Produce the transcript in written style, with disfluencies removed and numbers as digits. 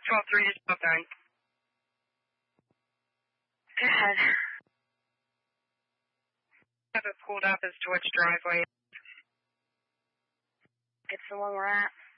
12-3 to 12-9. Go ahead. Have it pulled up as to which driveway. It's the one we're at.